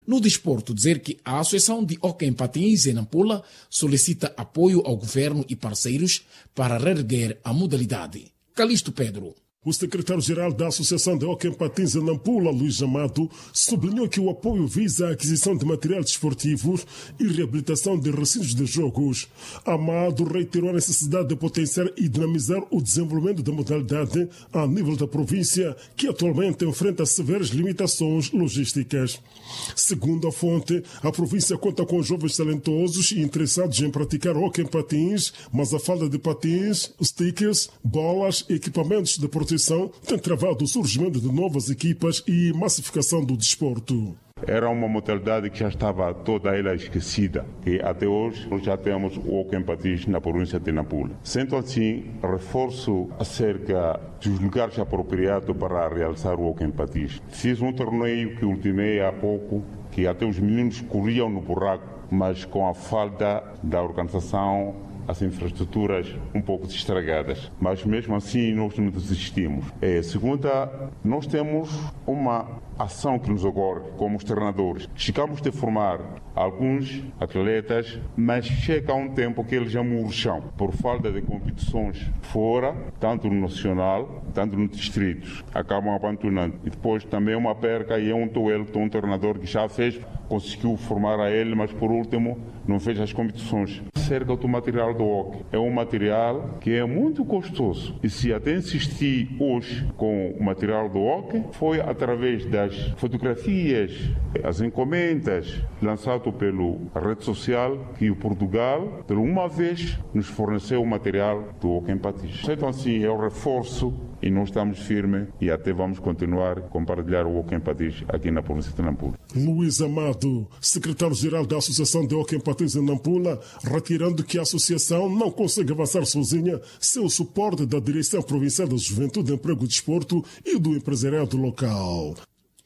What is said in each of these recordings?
No desporto, dizer que a Associação de Hóquei em Patins, em Nampula, solicita apoio ao governo e parceiros para reerguer a modalidade. Calixto Pedro. O secretário-geral da Associação de Hóquei em Patins em Nampula, Luís Amado, sublinhou que o apoio visa a aquisição de material desportivo e reabilitação de recintos de jogos. Amado reiterou a necessidade de potenciar e dinamizar o desenvolvimento da modalidade a nível da província, que atualmente enfrenta severas limitações logísticas. Segundo a fonte, a província conta com jovens talentosos e interessados em praticar hóquei em patins, mas a falta de patins, stickers, bolas e equipamentos de proteção tem travado o surgimento de novas equipas e massificação do desporto. Era uma modalidade que já estava toda ela esquecida e até hoje nós já temos o hóquei em patins na província de Nampula. Sendo assim, reforço acerca dos lugares apropriados para realizar o hóquei em patins. Fiz um torneio que ultimei há pouco, que até os meninos corriam no buraco, mas com a falta da organização, as infraestruturas um pouco estragadas, mas mesmo assim nós não desistimos. Segunda, nós temos uma ação que nos ocorre como os treinadores. Chegamos a formar alguns atletas, mas chega um tempo que eles já murcham por falta de competições fora, tanto no nacional, tanto no distrito. Acabam abandonando. E depois também uma perca e um treinador que já fez, conseguiu formar a ele, mas por último não fez as competições. Acerca do material do hóquei. É um material que é muito custoso. E se até insisti hoje com o material do hóquei, foi através das fotografias, as encomendas lançado pela rede social que o Portugal, por uma vez, nos forneceu o material do hóquei em patins. Então, assim, é o reforço e nós estamos firmes e até vamos continuar a compartilhar o hóquei em patins aqui na província de Nampula. Luís Amado, secretário-geral da Associação de Hóquei em Patins em Nampula, retirando que a associação não consegue avançar sozinha sem o suporte da Direção Provincial da Juventude, Emprego e Desporto e do empresariado local.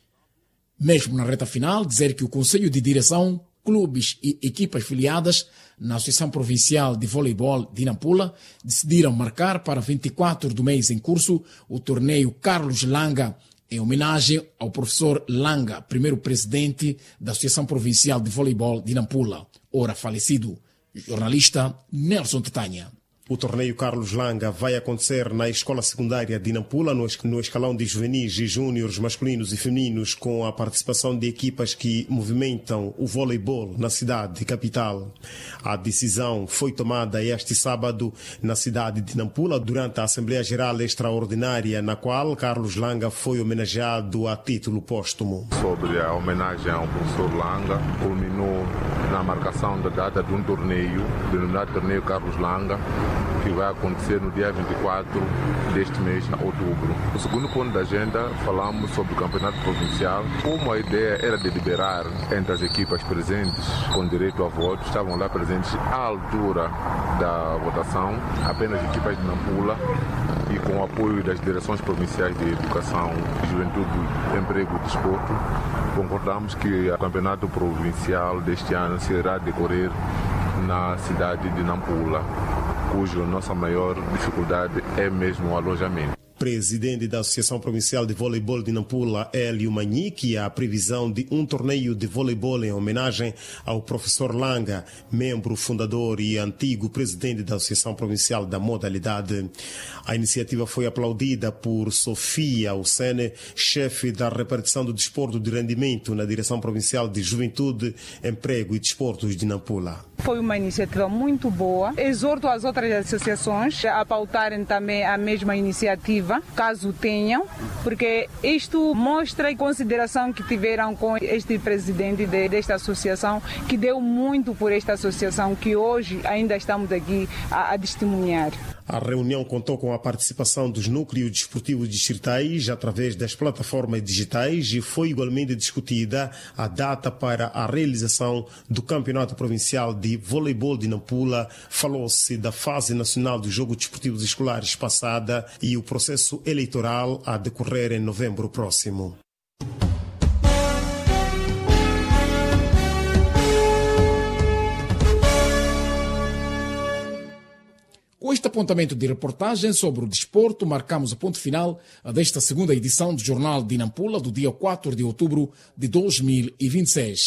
Mesmo na reta final, dizer que o Conselho de Direção, clubes e equipas filiadas na Associação Provincial de Voleibol de Nampula decidiram marcar para 24 do mês em curso o torneio Carlos Langa, em homenagem ao professor Langa, primeiro presidente da Associação Provincial de Voleibol de Nampula, ora falecido. Jornalista Nelson Tetanha. O torneio Carlos Langa vai acontecer na Escola Secundária de Nampula, no escalão de juvenis e júniores masculinos e femininos, com a participação de equipas que movimentam o voleibol na cidade capital. A decisão foi tomada este sábado na cidade de Nampula, durante a Assembleia Geral Extraordinária, na qual Carlos Langa foi homenageado a título póstumo. Sobre a homenagem ao professor Langa, culminou na marcação da data de um torneio, denominado Torneio Carlos Langa, que vai acontecer no dia 24 deste mês, de outubro. No segundo ponto da agenda, falamos sobre o campeonato provincial. Como a ideia era deliberar entre as equipas presentes com direito a voto, estavam lá presentes à altura da votação apenas equipas de Nampula e com o apoio das direções provinciais de Educação, Juventude, Emprego e Desporto, concordamos que o campeonato provincial deste ano será decorrer na cidade de Nampula, cuja nossa maior dificuldade é mesmo o alojamento. Presidente da Associação Provincial de Voleibol de Nampula, Hélio Manhique, a previsão de um torneio de voleibol em homenagem ao professor Langa, membro fundador e antigo presidente da Associação Provincial da modalidade. A iniciativa foi aplaudida por Sofia Ucene, chefe da repartição do desporto de rendimento na Direção Provincial de Juventude, Emprego e Desportos de Nampula. Foi uma iniciativa muito boa. Exorto as outras associações a pautarem também a mesma iniciativa, caso tenham, porque isto mostra a consideração que tiveram com este presidente desta associação, que deu muito por esta associação, que hoje ainda estamos aqui a testemunhar. A reunião contou com a participação dos núcleos desportivos distritais através das plataformas digitais e foi igualmente discutida a data para a realização do Campeonato Provincial de Voleibol de Nampula. Falou-se da fase nacional dos Jogos Desportivos Escolares passada e o processo eleitoral a decorrer em novembro próximo. Com este apontamento de reportagem sobre o desporto, marcamos o ponto final desta segunda edição do Jornal de Nampula, do dia 4 de outubro de 2026.